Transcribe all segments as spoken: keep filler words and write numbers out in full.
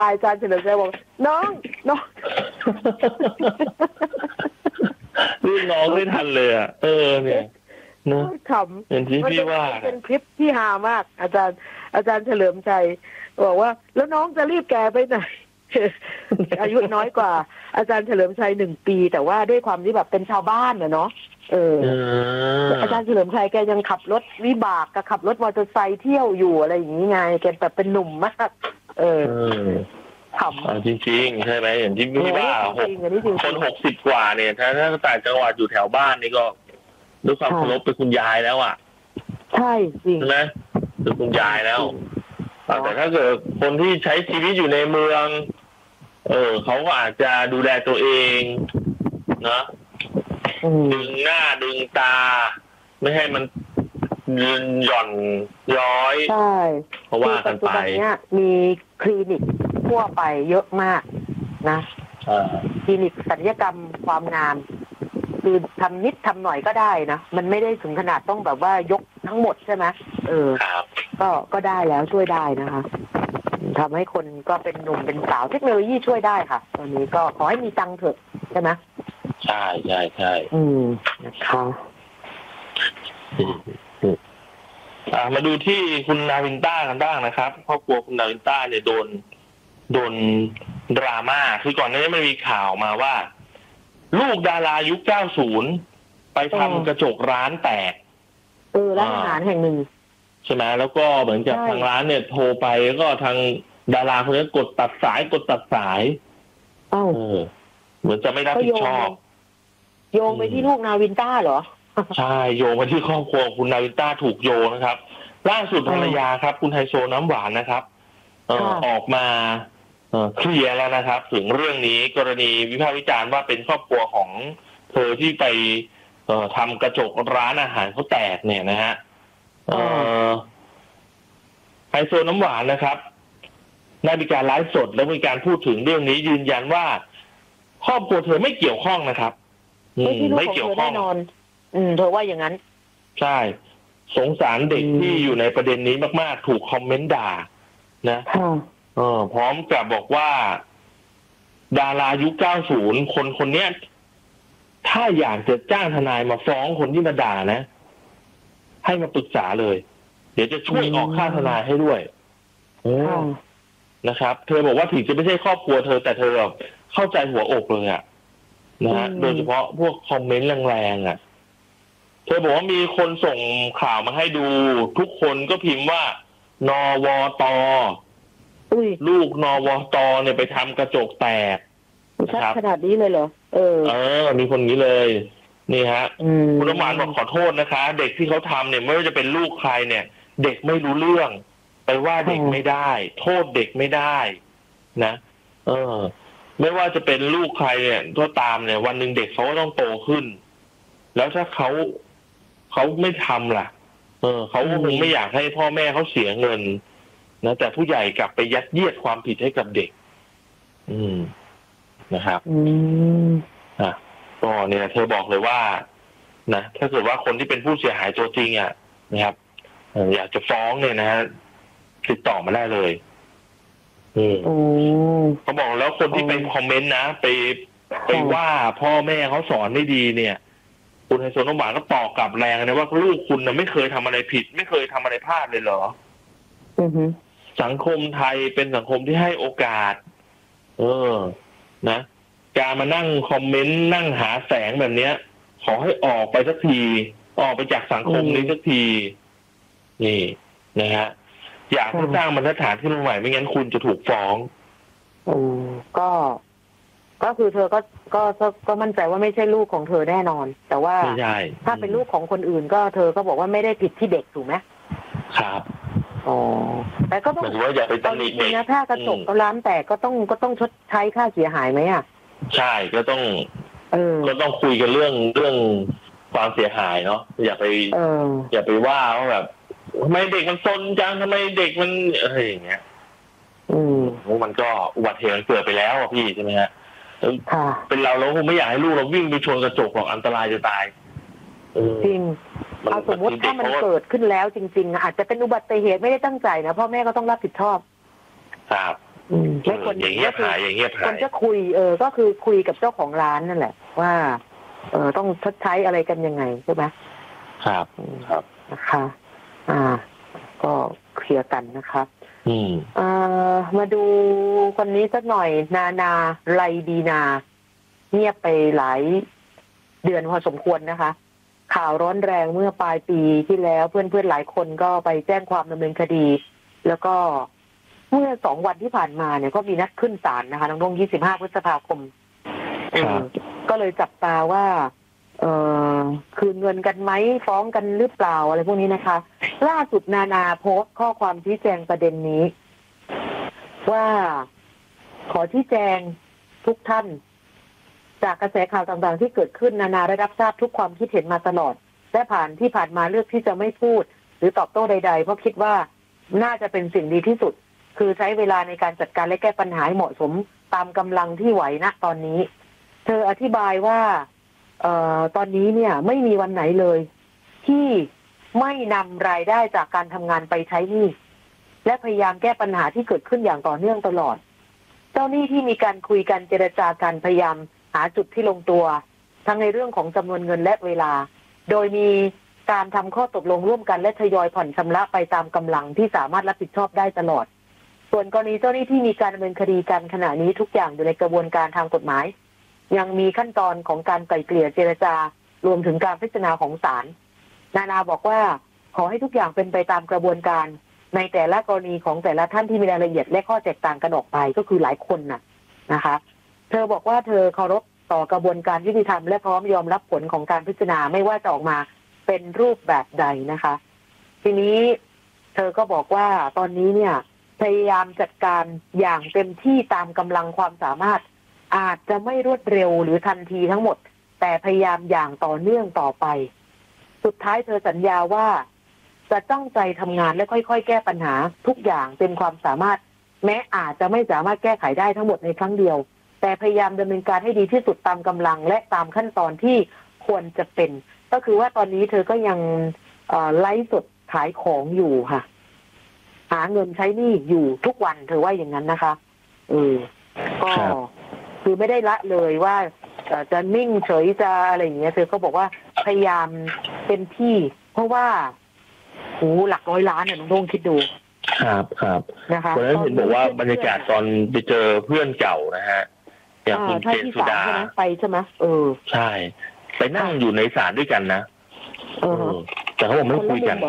อาจารย์เฉลิมชัยบอกน้องน้องรุ่นน้องไม่ทันเลยอ่ะเออเนี่ยนะขำเป็นที่พี่ว่าเป็นคลิปที่ฮามากอาจารย์อาจารย์เฉลิมชัยบอกว่าแล้วน้องจะรีบแก่ไปไหน อายุน้อยกว่าอาจารย์เฉลิมชัยหนึ่งปีแต่ว่าด้วยความที่แบบเป็นชาวบ้านเนาะเอออาจารย์เฉลิมชัยแกยังขับรถวิบากกับขับรถมอเตอร์ไซค์เที่ยวอยู่อะไรอย่างนี้ไงแกแบบเป็นหนุ่มมากเออขำจริงๆใช่ไหมอย่างที่พี่ว่าหกคนหกสิบกว่าเนี่ยถ้าถ้าต่างจังหวัดอยู่แถวบ้านนี่ก็ด้วยความเคารพเป็นคุณยายแล้วอ่ะใช่จริงใช่ไหมเป็นคุณยายแล้วแต่ถ้าเกิดคนที่ใช้ชีวิตอยู่ในเมืองเออเขาก็อาจจะดูแลตัวเองนะดึงหน้าดึงตาไม่ให้มันหย่อนย้อยใช่เพราะว่ากันไปเนี่ยมีคลินิกทั่วไปเยอะมากนะคลินิกศัลยกรรมความงามคือทำนิดทำหน่อยก็ได้นะมันไม่ได้ถึงขนาดต้องแบบว่ายกทั้งหมดใช่ไหมเออก็ก็ได้แล้วช่วยได้นะคะทำให้คนก็เป็นหนุ่มเป็นสาวเทคโนโลยีช่วยได้ค่ะตอนนี้ก็ขอให้มีตังค์เถอะใช่ไหมใช่ใช่ใช่อืมนะคะมาดูที่คุณนาวินต้ากันบ้างนะครับครอบครัวคุณนาวินต้าเนี่ยโดนโดนดราม่าคือก่อนหน้านี้มันมีข่าวมาว่าลูกดารายุคเก้าสิบไปทำกระจกร้านแตกเออร้านอาหารแห่งหนึ่งใช่ไหมแล้วก็เหมือนกับทางร้านเนี่ยโทรไปก็ทางดาราคนนี้กดตัดสายกดตัดสายเออเหมือนจะไม่รับผิดชอบโยงไปที่ลูกนาวินต้าเหรอใช่โยงไปที่ครอบครัวคุณนาวินต้าถูกโยงนะครับล่าสุดภรรยาครับคุณไฮโซน้ำหวานนะครับออกมาเคลียร์แล้วนะครับถึงเรื่องนี้กรณีวิพากษ์วิจารณ์ว่าเป็นครอบครัวของเธอที่ไปทำกระจกร้านอาหารเขาแตกเนี่ยนะฮะไฮโซน้ำหวานนะครับได้มีการไลฟ์สดแล้วมีการพูดถึงเรื่องนี้ยืนยันว่าครอบครัวเธอไม่เกี่ยวข้องนะครับไม่เกี่ยวข้องแน่นอนอืมเธอว่าอย่างนั้นใช่สงสารเด็กที่อยู่ในประเด็นนี้มากๆถูกคอมเมนต์ด่านะเออพร้อมกับบอกว่าดารายุคเก้าสิบคนคนเนี้ยถ้าอยากจะจ้างทนายมาฟ้องคนที่มาด่านะให้มาปรึกษาเลยเดี๋ยวจะช่วยออกค่าทนายให้ด้วยนะครับเธอบอกว่าถึงจะไม่ใช่ครอบครัวเธอแต่เธอเข้าใจหัวอกเลยอะนะฮะโดยเฉพาะพวกคอมเมนต์แรงๆอ่ะเธอบอกว่ามีคนส่งข่าวมาให้ดูทุกคนก็พิมพ์ว่านวตลูกนวตเนี่ยไปทำกระจกแตกนะครับขนาดนี้เลยเหรอเออเออมีคนนี้เลยนี่ฮะคุณน้ำหวานบอกขอโทษนะคะเด็กที่เขาทำเนี่ยไม่ว่าจะเป็นลูกใครเนี่ยเด็กไม่รู้เรื่องไปว่าเด็กไม่ได้โทษเด็กไม่ได้นะเออไม่ว่าจะเป็นลูกใครเนี่ยก็ตามเนี่ยวันหนึ่งเด็กเขาก็ต้องโตขึ้นแล้วถ้าเขาเขาไม่ทำล่ะเออเขาคงไม่อยากให้พ่อแม่เขาเสียเงินนะแต่ผู้ใหญ่กลับไปยัดเยียดความผิดให้กับเด็กอืมนะครับอืมอ่ะก็เนี่ยเธอบอกเลยว่านะถ้าเกิดว่าคนที่เป็นผู้เสียหายตัวจริงอ่ะนะครับอยากจะฟ้องเนี่ยนะฮะติดต่อมาได้เลยเขาบอกแล้วคนที่ไปคอมเมนต์นะไปไปว่าพ่อแม่เขาสอนไม่ดีเนี่ยคุณไฮโซน้ำหวานก็ตอบกลับแรงนะว่าลูกคุณนะไม่เคยทำอะไรผิดไม่เคยทำอะไรพลาดเลยเหรอสังคมไทยเป็นสังคมที่ให้โอกาสเออนะการมานั่งคอมเมนต์นั่งหาแสงแบบเนี้ยขอให้ออกไปสักทีออกไปจากสังคมนี้สักทีนี่นะฮะอยากให้สร้างบรรทัดฐานขึ้นมาใหม่ไม่งั้นคุณจะถูกฟ้องอืมก็ก็คือเธอก็ก็ก็มั่นใจว่าไม่ใช่ลูกของเธอแน่นอนแต่ว่าถ้าเป็นลูกของคนอื่นก็เธอก็บอกว่าไม่ได้ผิดที่เด็กถูกไหมครับอ๋อแต่ก็ต้องว่าอย่าไปตำหนิเด็กนะถ้ากระจกร้านแตกก็ต้องก็ต้องชดใช้ค่าเสียหายไหมอ่ะใช่ก็ต้องเออก็ต้องคุยกันเรื่องเรื่องความเสียหายเนาะอย่าไปอย่าไปว่าว่าแบบทำไมเด็กมันซนจังทำไมเด็กมันอะไรอย่างเงี้ยอืมมันก็อุบัติเหตุเกิดไปแล้วอ่ะพี่ใช่ไหมฮะเป็นเราเราคงไม่อยากให้ลูกเราวิ่งไปชนกระจกหรอกอันตรายจะตายจริงเอาสมมติถ้ามันเกิดขึ้นแล้วจริงๆอาจจะเป็นอุบัติเหตุไม่ได้ตั้งใจนะพ่อแม่ก็ต้องรับผิดชอบครับอืมและคนอย่างเงี้ยหายอย่างเงี้ยหายคนจะคุยเออก็คือคุยกับเจ้าของร้านนั่นแหละว่าเออต้องชดใช้อะไรกันยังไงใช่ไหมครับครับนะคะอ่าก็เคลียร์กันนะคะอืมอ่ามาดูคนนี้สักหน่อยนานาไรดีนาเงียบไปหลายเดือนพอสมควรนะคะข่าวร้อนแรงเมื่อปลายปีที่แล้วเพื่อนๆหลายคนก็ไปแจ้งความดำเนินคดีแล้วก็เมื่อสองวันที่ผ่านมาเนี่ยก็มีนัดขึ้นศาลนะคะน้องๆยี่สิบห้าพฤษภาคมก็เลยจับตาว่าเอ่อคืนเงินกันไหมฟ้องกันหรือเปล่าอะไรพวกนี้นะคะล่าสุดนานาโพสต์ข้อความชี้แจงประเด็นนี้ว่าขอชี้แจงทุกท่านจากกระแสข่าวต่างๆที่เกิดขึ้นนานาได้รับทราบทุกความคิดเห็นมาตลอดและผ่านที่ผ่านมาเลือกที่จะไม่พูดหรือตอบโต้ใดๆเพราะคิดว่าน่าจะเป็นสิ่งดีที่สุดคือใช้เวลาในการจัดการและแก้ปัญหาให้เหมาะสมตามกำลังที่ไหวณตอนนี้เธออธิบายว่าเอ่อตอนนี้เนี่ยไม่มีวันไหนเลยที่ไม่นำรายได้จากการทำงานไปใช้หนี้และพยายามแก้ปัญหาที่เกิดขึ้นอย่างต่อเนื่องตลอดเจ้าหนี้ที่มีการคุยกันเจรจากันพยายามหาจุดที่ลงตัวทั้งในเรื่องของจำนวนเงินและเวลาโดยมีการทำข้อตกลงร่วมกันและทยอยผ่อนชำระไปตามกำลังที่สามารถรับผิดชอบได้ตลอดส่วนกรณีเจ้าหนี้ที่มีการดำเนินคดีกันขณะนี้ทุกอย่างอยู่ในกระบวนการทางกฎหมายยังมีขั้นตอนของการไกล่เกลี่ยเจรจารวมถึงการพิจารณาของศาลนานาบอกว่าขอให้ทุกอย่างเป็นไปตามกระบวนการในแต่ละกรณีของแต่ละท่านที่มีรายละเอียดและข้อแตกต่างกันออกไปก็คือหลายคนน่ะนะคะเธอบอกว่าเธอเคารพต่อกระบวนการยุติธรรมและพร้อมยอมรับผลของการพิจารณาไม่ว่าจะออกมาเป็นรูปแบบใดนะคะทีนี้เธอก็บอกว่าตอนนี้เนี่ยพยายามจัดการอย่างเต็มที่ตามกำลังความสามารถอาจจะไม่รวดเร็วหรือทันทีทั้งหมดแต่พยายามอย่างต่อเนื่องต่อไปสุดท้ายเธอสัญญาว่าจะตั้งใจทำงานและค่อยๆแก้ปัญหาทุกอย่างเป็นความสามารถแม้อาจจะไม่สามารถแก้ไขได้ทั้งหมดในครั้งเดียวแต่พยายามดำเนินการให้ดีที่สุดตามกำลังและตามขั้นตอนที่ควรจะเป็นก็คือว่าตอนนี้เธอก็ยังไลฟ์สดขายของอยู่ค่ะหาเงินใช้หนี้อยู่ทุกวันเธอว่าอย่างนั้นนะคะเออก็คือไม่ได้ละเลยว่าจะนิ่งเฉยจะอะไรอย่างเงี้ยเธอก็บอกว่าพยายามเป็นที่เพราะว่าโอ้หลักร้อยล้านเนี่ยน้องโด่งคิดดูครับครับนะคะวันนั้นเห็นบอกว่าบรรยากาศตอนไปเจอเพื่อนเก่านะฮะอย่างคุณเจนสุดาไปใช่ไหมเออใช่ไปนั่งอยู่ในศาลด้วยกันนะเออแต่เขาบอกไม่คุยกัน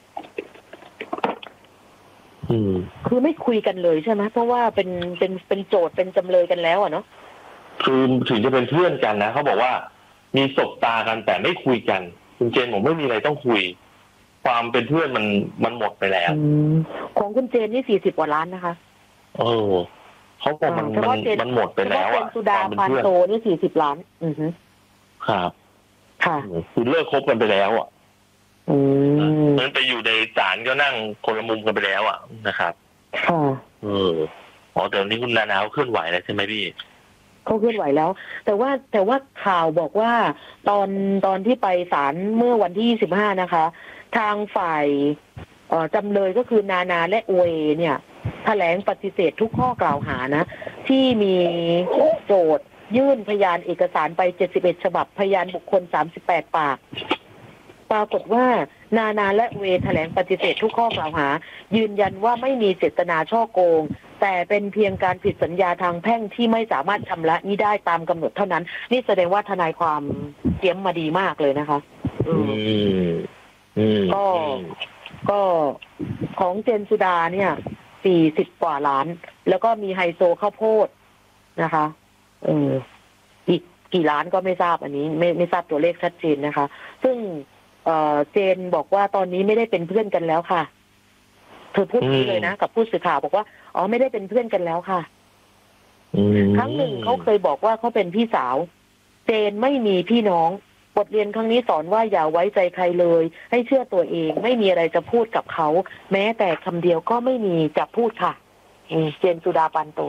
อืมคือไม่คุยกันเลยใช่ไหมเพราะว่าเป็นเป็นเป็นโจทย์เป็นจำเลยกันแล้วอ่ะเนาะคือถึงจะเป็นเพื่อนกันนะเขาบอกว่ามีสบตากันแต่ไม่คุยกันคุณเจนผมไม่มีอะไรต้องคุยความเป็นเพื่อนมันมันหมดไปแล้วของคุณเจนนี่สี่สิบกว่าล้านนะคะเออเขาบอกมันมันมันหมดไปแล้วอ่ะสุดาปานโตนี่สี่สิบล้านอือฮึครับค่ะคือเลิกคบกันไปแล้วอ่ะอืมมันไปอยู่ในศาลก็นั่งคนละมุมกันไปแล้วอ่ะนะครับค่ะเอออ๋อแต่วันนี้คุณนานาเคลื่อนไหวแล้วใช่ไหมพี่เขาเคลื่อนไหวแล้วแต่ว่าแต่ว่าข่าวบอกว่าตอนตอนที่ไปศาลเมื่อวันที่ยี่สิบห้านะคะทางฝ่ายเอ่อจำเลยก็คือนานาและโอเอเนี่ยแถลงปฏิเสธทุกข้อกล่าวหานะที่มีโจทย์ยื่นพยานเอกสารไปเจ็ดสิบเอ็ดฉบับพยานบุคคลสามสิบแปดปากปรากฏว่านานาและเวแถลงปฏิเสธทุกข้อกล่าวหายืนยันว่าไม่มีเจตนาฉ้อโกงแต่เป็นเพียงการผิดสัญญาทางแพ่งที่ไม่สามารถชำระนี้ได้ตามกำหนดเท่านั้นนี่แสดงว่าทนายความเตรียมมาดีมากเลยนะคะอืมอืมก็ก็ของเจนสุดาเนี่ยสี่สิบกว่าล้านแล้วก็มีไฮโซข้าวโพดนะคะเอออีกกี่ล้านก็ไม่ทราบอันนี้ไม่ไม่ทราบตัวเลขชัดเจนนะคะซึ่งเอ่อเจนบอกว่าตอนนี้ไม่ได้เป็นเพื่อนกันแล้วค่ะเธอพูดนี้เลยนะกับผู้สื่อข่าวบอกว่าอ๋อไม่ได้เป็นเพื่อนกันแล้วค่ะครั้งหนึ่งเขาเคยบอกว่าเขาเป็นพี่สาวเจนไม่มีพี่น้องบทเรียนครั้งนี้สอนว่าอย่าไว้ใจใครเลยให้เชื่อตัวเองไม่มีอะไรจะพูดกับเขาแม้แต่คำเดียวก็ไม่มีจะพูดค่ะเจนสุดาปานโต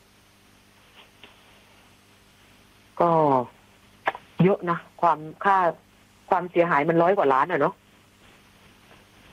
ก็เยอะนะความค่าความเสียหายมันร้อยกว่าล้านอ่ะเนาะ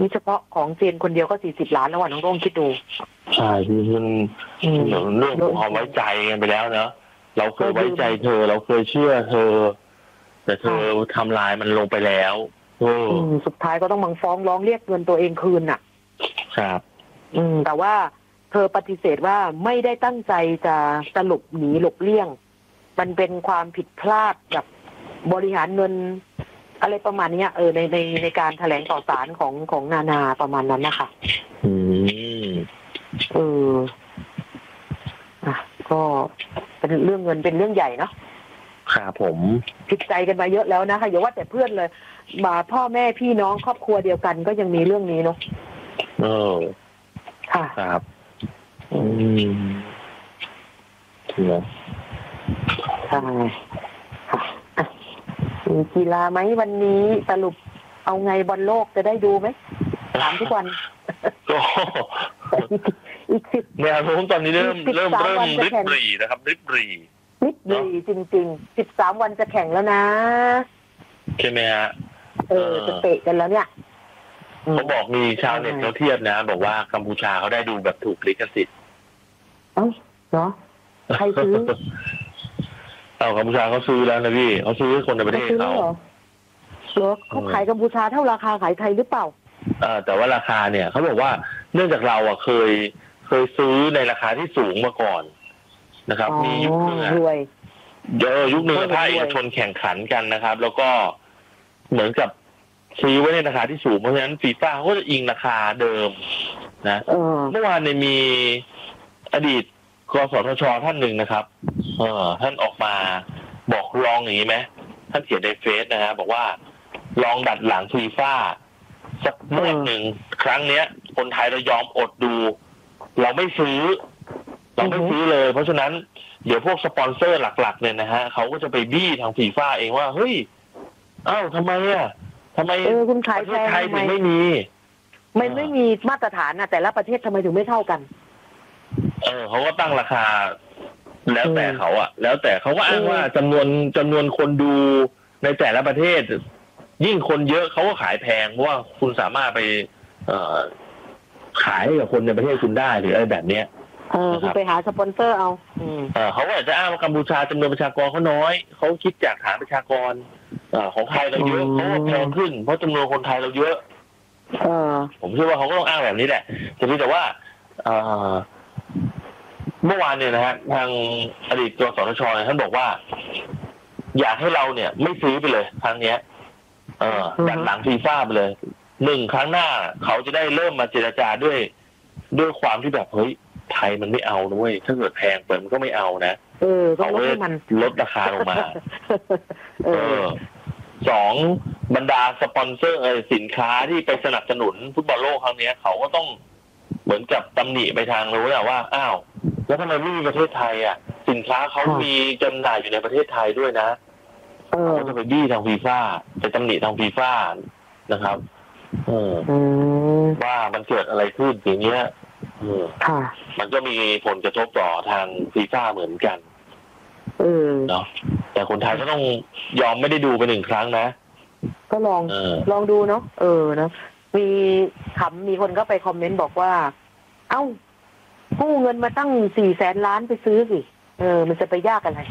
นี่เฉพาะของเซียนคนเดียวก็สี่สิบล้านแล้วว่ะน้องโต้งคิดดูใช่พี่มันเรื่องของความไว้ใจกันไปแล้วเนอะเราเคยไว้ใจเธอเราเคยเชื่อเธอแต่เธอทำลายมันลงไปแล้วอืมสุดท้ายก็ต้องมาฟ้องร้องเรียกเงินตัวเองคืนน่ะครับอืมแต่ว่าเธอปฏิเสธว่าไม่ได้ตั้งใจจะสลบหนีหลบเลี่ยงมันเป็นความผิดพลาดกับบริหารเงินอะไรประมาณนี้เออในในในการแถลงต่อศาลของของนานาประมาณนั้นนะคะอืมเอออ่ะก็เป็นเรื่องเงินเป็นเรื่องใหญ่เนาะครับผมผิดใจกันมาเยอะแล้วนะคะอย่าว่าแต่เพื่อนเลยมาพ่อแม่พี่น้องครอบครัวเดียวกันก็ยังมีเรื่องนี้เนาะเออค่ะครับอืมเถื่อใช่ค่ะมีกีฬาไหมวันนี้สรุปเอาไงบอลโลกจะได้ดูไหมถามทุกวันก็อีกสิบเนี่ยผมตอนนี้เริ่มเริ่มเริ่มริบหรี่นะครับริบหรี่ริบหรี่จริงๆสิบสามวันจะแข่งแล้วนะใช่ไหมฮะเออจะเตะกันแล้วเนี่ยเขาบอกมีชาวเน็ตเขาเทียบนะบอกว่ากัมพูชาเขาได้ดูแบบถูกลิขสิทธิ์เอ้าเหรอใครซื้อเอากัมพูชาเขาซื้อแล้วนะพี่เขาซื้อคนในประเทศเขาเหรอเขาขายกัมพูชาเท่าราคาขายไทยหรือเปล่าเออแต่ว่าราคาเนี่ยเขาบอกว่าเนื่องจากเราอ่ะเคยเคยซื้อในราคาที่สูงมาก่อนนะครับมียุคนึงอ่ะเยอะยุคนึงภาคเอกชนแข่งขันกันนะครับแล้วก็เหมือนกับซื้อไว้ในราคาที่สูงเพราะฉะนั้นฟีฟ่าเขาจะอิงราคาเดิมนะเมื่อวานเนี่ยมีอดีตกสทช.ท่านหนึ่งนะครับเออท่านออกมาบอกลองอย่างนี้ไหมท่านเขียนในเฟซนะฮะบอกว่าลองดัดหลังฟีฟ่าสักเมื่อหนึ่งครั้งเนี้ยคนไทยเรายอมอดดูเราไม่ซื้อเราไม่ซื้อเลยเพราะฉะนั้นเดี๋ยวพวกสปอนเซอร์หลักๆเนี่ยนะฮะเขาก็จะไปบี้ทางฟีฟ่าเองว่าเฮ้ยอ้าวทำไมอ่ะทำไมประเทศไทยถึงไม่มีไม่ไม่มีมาตรฐานนะแต่ละประเทศทำไมถึงไม่เท่ากันเออเขาก็ตั้งราคาแล้วแต่เขาอ่ะแล้วแต่เขาก็อ้างว่าจำนวนจำนวนคนดูในแต่ละประเทศยิ่งคนเยอะเขาก็ขายแพงเพราะว่าคุณสามารถไปเอ่อขายกับคนในประเทศคุณได้หรืออะไรแบบเนี้ยเออคุณไปหาสปอนเซอร์เอาเออเขาอาจจะอ้างว่ากัมพูชาจำนวนประชากรเขาน้อยเขาคิดจากฐานประชากรเอ่อของไทยเราเยอะเขาก็แพงขึ้นเพราะจำนวนคนไทยเราเยอะเออผมเชื่อว่าเขาก็ต้องอ้างแบบนี้แหละแต่ที่แต่ว่าเอ่อเมื่อวานเนี่ยนะฮะทางอดีตกสทช.ท่านบอกว่าอยากให้เราเนี่ยไม่ซื้อไปเลยครั้งเนี้ยเออดันหลังฟีฟ่าไปเลยหนึ่งครั้งหน้าเขาจะได้เริ่มมาเจรจาด้วยด้วยความที่แบบเฮ้ยไทยมันไม่เอาด้วยถ้าเกิดแพงไปมันก็ไม่เอานะเออเขาลดมันลดราคาลงมาเออสองบรรดาสปอนเซอร์สินค้าที่ไปสนับสนุนฟุตบอลโลกครั้งนี้เขาก็ต้องเหมือนกับตำหนิไปทางรู้แหละว่าอ้าวแล้วทำไมไม่มีประเทศไทยอ่ะสินค้าเขามีจำหน่ายอยู่ในประเทศไทยด้วยนะเขาจะไปบี้ทางฟีฟ่าไปตำหนิทางฟีฟ่านะครับเออว่ามันเกิดอะไรขึ้นอย่างเงี้ยเออมันก็มีผลกระทบต่อทางฟีฟ่าเหมือนกันเออเนาะแต่คนไทยก็ต้องยอมไม่ได้ดูไปหนึ่งครั้งนะก็ลองลองดูเนาะเออนะมีขำมีคนก็ไปคอมเมนต์บอกว่าเอ้ากู้เงินมาตั้งสี่แสนล้านไปซื้อสิเออมันจะไปยากอะไร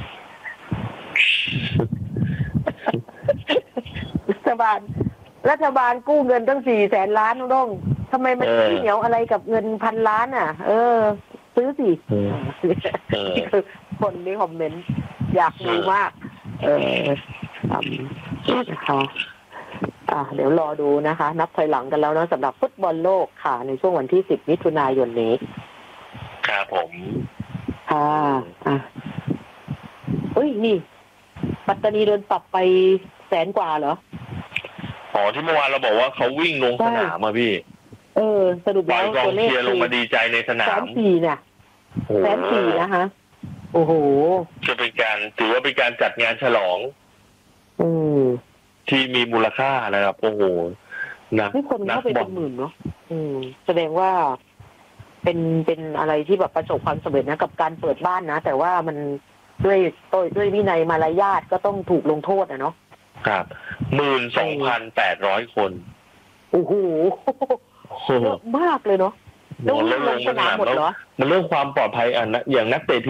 รัฐบาลรัฐบาลกู้เงินตั้งสี่แสนล้านน้องทำไมมันขี้เหนียวอะไรกับเงินพันล้านอ่ะเออซื้อสิคนนี้คอมเมนต์อยากดูมากเออนะคะอ่ะเดี๋ยวรอดูนะคะนับถอยหลังกันแล้วนะสำหรับฟุตบอลโลกค่ะในช่วงวันที่สิบมิถุนายนนี้ครับผมค่ะอ่ะเฮ้ยนี่ปัตตานีโดนปรับไปแสนกว่าเหรออ๋อที่เมื่อวานเราบอกว่าเขาวิ่งลงสนามมาพี่เออสรุปแล้วตัวเลขลงมาดีใจในสนามแสนสี่เนี่ยแสนสี่นะคะโอ้โหจะเป็นการถือว่าเป็นการจัดงานฉลองอืมที่มีมูลค่านะครับโอ้โหนักนี่คนเข้าไปเป็นหมื่นเนาะอืมแสดงว่าเป็นเป็นอะไรที่แบบประสบความสำเร็จนะกับการเปิดบ้านนะแต่ว่ามันด้วยด้วยวินัยมารยาทก็ต้องถูกลงโทษนะเนาะครับหมื่นสองพันแปดร้อยคนโอ้โหเยอะมากเลยเนาะแล้ววิ่งลงสนามหมดเหรอมันเรื่องความปลอดภัยอ่ะนะอย่างนักเตะ